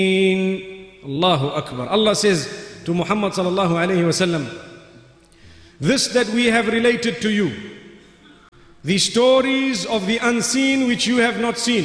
Allahu Akbar. Allah says to Muhammad sallallahu alayhi wasallam, this that we have related to you, the stories of the unseen which you have not seen,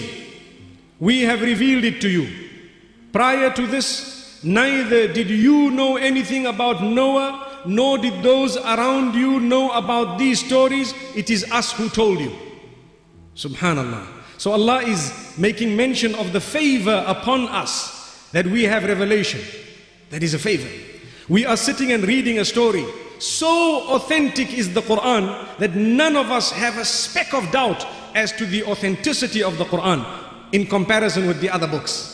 we have revealed it to you. Prior to this, neither did you know anything about Noah, nor did those around you know about these stories. It is us who told you. Subhanallah. So Allah is making mention of the favor upon us that we have revelation. That is a favor. We are sitting and reading a story. So authentic is the Quran that none of us have a speck of doubt as to the authenticity of the Quran in comparison with the other books.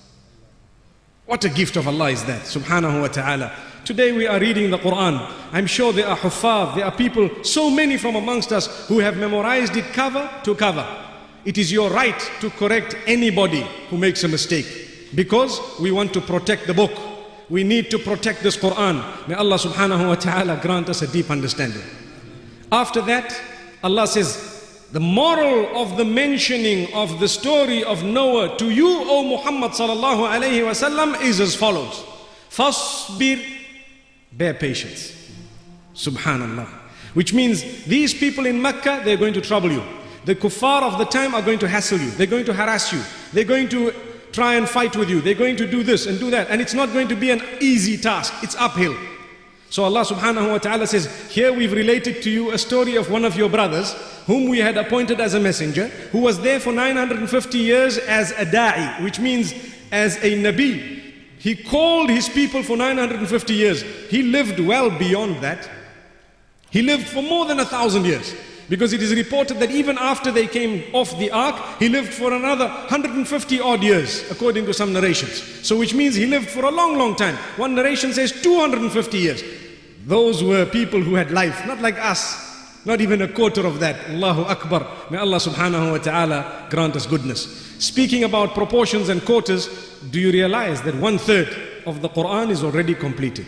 What a gift of Allah is that, subhanahu wa ta'ala. Today we are reading the Quran. I'm sure there are huffaz, there are people, so many from amongst us who have memorized it cover to cover. It is your right to correct anybody who makes a mistake, because we want to protect the book. We need to protect this Quran. May Allah subhanahu wa ta'ala grant us a deep understanding. After that, Allah says, the moral of the mentioning of the story of Noah to you, O Muhammad sallallahu alayhi wa sallam, is as follows. Fasbir, bear patience. Subhanallah. Which means these people in Mecca, they're going to trouble you. The kuffar of the time are going to hassle you. They're going to harass you. They're going to try and fight with you. They're going to do this and do that. And it's not going to be an easy task. It's uphill. So Allah subhanahu wa ta'ala says, here we've related to you a story of one of your brothers whom we had appointed as a messenger, who was there for 950 years as a da'i, which means as a nabi. He called his people for 950 years. He lived well beyond that. He lived for more than 1,000 years. Because it is reported that even after they came off the ark, he lived for another 150 odd years, according to some narrations. So which means he lived for a long, long time. One narration says 250 years. Those were people who had life, not like us. Not even a quarter of that. Allahu Akbar. May Allah subhanahu wa ta'ala grant us goodness. Speaking about proportions and quarters, do you realize that 1/3 of the Quran is already completed?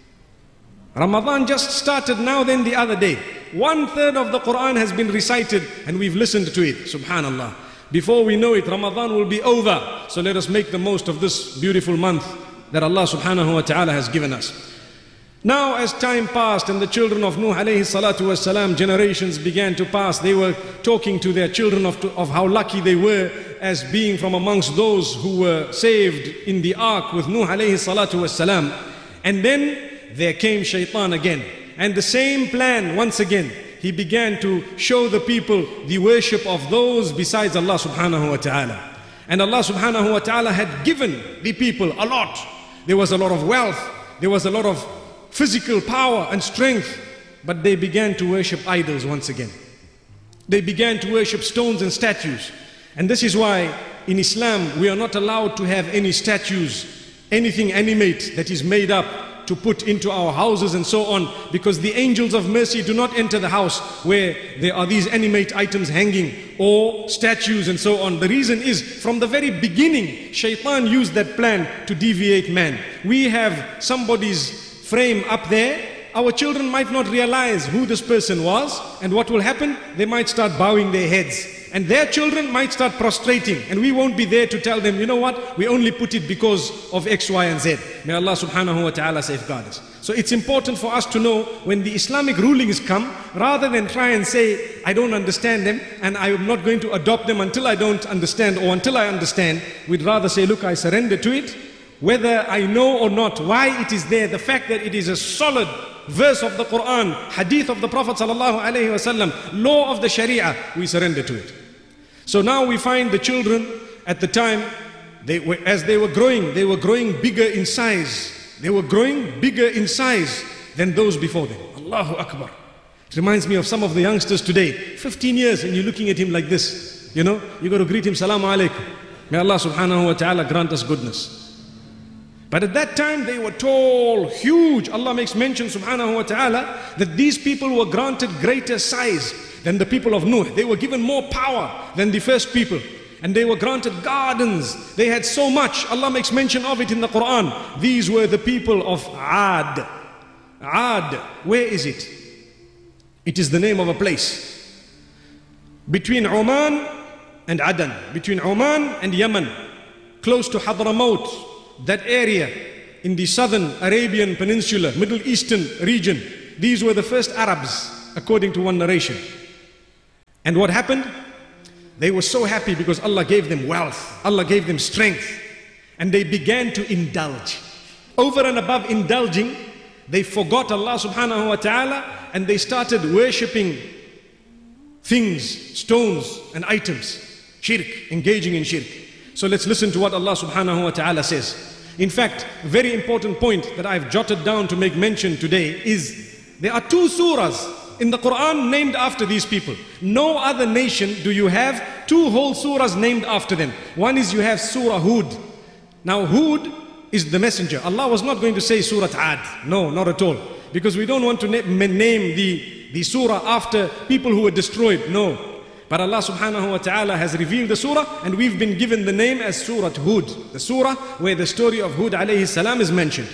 Ramadan just started now then the other day. 1/3 of the Quran has been recited and we've listened to it. Subhanallah. Before we know it, Ramadan will be over. So let us make the most of this beautiful month that Allah subhanahu wa ta'ala has given us. Now as time passed and the children of Nuh alayhi salatu was salam, generations began to pass, they were talking to their children of how lucky they were as being from amongst those who were saved in the ark with Nuh alayhi salatu was salam. And then there came shaitan again. And the same plan once again. He began to show the people the worship of those besides Allah subhanahu wa ta'ala. And Allah subhanahu wa ta'ala had given the people a lot. There was a lot of wealth. There was a lot of physical power and strength. But they began to worship idols once again. They began to worship stones and statues. And this is why in Islam we are not allowed to have any statues, anything animate that is made up to put into our houses and so on, because the angels of mercy do not enter the house where there are these animate items hanging or statues and so on. The reason is, from the very beginning, shaitan used that plan to deviate man. We have somebody's frame up there. Our children might not realize who this person was, and what will happen? They might start bowing their heads. And their children might start prostrating, and we won't be there to tell them, you know what, we only put it because of X, Y, and Z. May Allah subhanahu wa ta'ala safeguard us. So it's important for us to know when the Islamic rulings come, rather than try and say, I don't understand them, and I am not going to adopt them until I don't understand, or until I understand. We'd rather say, look, I surrender to it, whether I know or not why it is there, the fact that it is a solid verse of the Quran, hadith of the Prophet sallallahu alaihi wasallam, law of the Sharia, we surrender to it. So now we find the children at the time, as they were growing bigger in size. They were growing bigger in size than those before them. Allahu Akbar. It reminds me of some of the youngsters today. 15 years and you're looking at him like this. You know, you got to greet him, Salaam alaikum. May Allah subhanahu wa ta'ala grant us goodness. But at that time they were tall, huge. Allah makes mention subhanahu wa ta'ala that these people were granted greater size than the people of Nuh. They were given more power than the first people. And they were granted gardens. They had so much. Allah makes mention of it in the Quran. These were the people of Ad. Ad, where is it? It is the name of a place between Oman and Adan, between Oman and Yemen, close to Hadramaut. that area in the southern Arabian Peninsula, Middle Eastern region, these were the first Arabs, according to one narration. And what happened? They were so happy because Allah gave them wealth, Allah gave them strength, and they began to indulge. Over and above indulging, they forgot Allah subhanahu wa ta'ala and they started worshipping things, stones and items. Shirk, engaging in shirk. So let's listen to what Allah subhanahu wa ta'ala says. In fact, a very important point that I've jotted down to make mention today is there are 2 surahs in the Quran named after these people. No other nation do you have 2 whole surahs named after them. One is you have Surah Hud. Now Hud is the messenger. Allah was not going to say Surah Ad. No, not at all. Because we don't want to name the surah after people who were destroyed. No. But Allah subhanahu wa ta'ala has revealed the surah and we've been given the name as Surah Hud. The surah where the story of Hud alayhi salam is mentioned.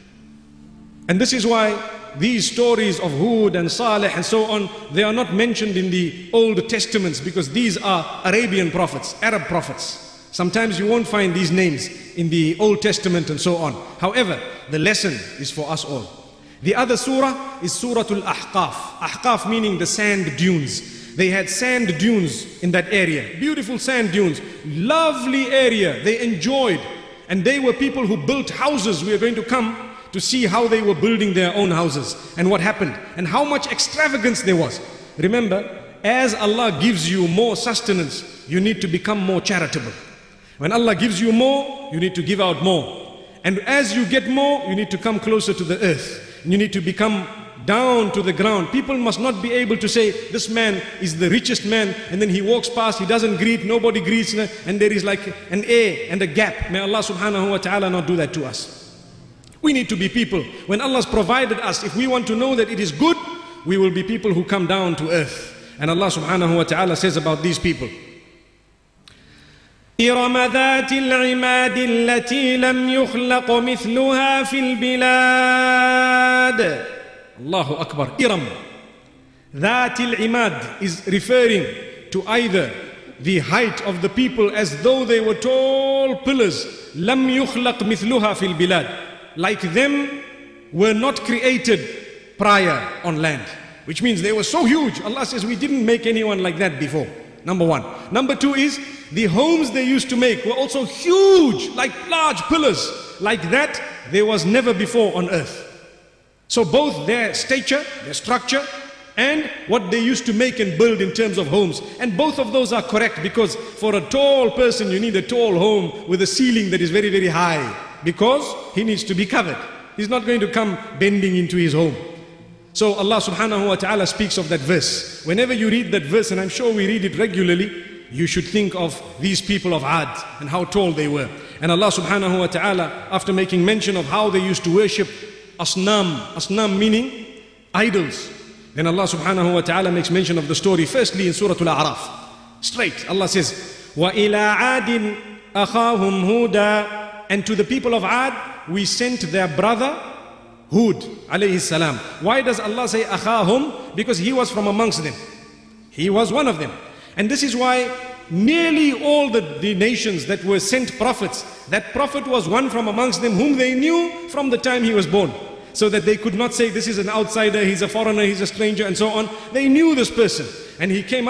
And this is why these stories of Hud and Saleh and so on, they are not mentioned in the Old Testaments because these are Arabian prophets, Arab prophets. Sometimes you won't find these names in the Old Testament and so on. However, the lesson is for us all. The other surah is Surah Al-Ahqaf. Ahqaf meaning the sand dunes. They had sand dunes in that area. Beautiful sand dunes. Lovely area. They enjoyed. And they were people who built houses. We are going to come to see how they were building their own houses and what happened and how much extravagance there was. Remember, as Allah gives you more sustenance, you need to become more charitable. When Allah gives you more, you need to give out more. And as you get more, you need to come closer to the earth. You need to become down to the ground. People must not be able to say, this man is the richest man, and then he walks past, he doesn't greet, nobody greets, and there is like an A and a gap. May Allah subhanahu wa ta'ala not do that to us. We need to be people. When Allah has provided us, if we want to know that it is good, we will be people who come down to earth. And Allah subhanahu wa ta'ala says about these people, إرم ذات العماد التي لم يخلق مثلها في البلاد. Allahu Akbar. Iram. ذات العماد is referring to either the height of the people as though they were tall pillars. لم يخلق مثلها في البلاد. Like them were not created prior on land. Which means they were so huge. Allah says we didn't make anyone like that before. Number one. Number two is the homes they used to make were also huge, like large pillars. Like that, there was never before on earth. So both their stature, their structure, and what they used to make and build in terms of homes. And both of those are correct because for a tall person, you need a tall home with a ceiling that is very, very high. Because he needs to be covered. He's not going to come bending into his home. So Allah subhanahu wa ta'ala speaks of that verse. Whenever you read that verse, and I'm sure we read it regularly, you should think of these people of Ad and how tall they were. And Allah subhanahu wa ta'ala, after making mention of how they used to worship asnam meaning idols, then Allah subhanahu wa ta'ala makes mention of the story firstly in Surah Al-A'raf. Straight, Allah says, وَإِلَىٰ عَادٍ أَخَاهُمْ هُودًا. And to the people of Ad, we sent their brother Hud alayhi salam. Why does Allah say akhahum? Because he was from amongst them. He was one of them. And this is why nearly all the nations that were sent prophets, that prophet was one from amongst them whom they knew from the time he was born. So that they could not say this is an outsider, he's a foreigner, he's a stranger and so on. They knew this person. And he came